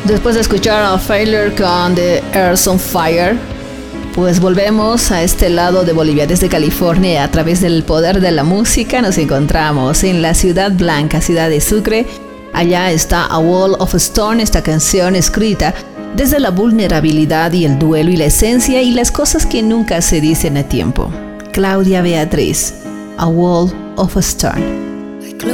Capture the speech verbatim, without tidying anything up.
Después de escuchar a Failure con The Earth on Fire, pues volvemos a este lado de Bolivia, desde California. A través del poder de la música nos encontramos en la Ciudad Blanca, ciudad de Sucre. Allá está A Wall of Stone, esta canción escrita desde la vulnerabilidad y el duelo y la esencia y las cosas que nunca se dicen a tiempo. Claudia Beatriz, A Wall of Stone.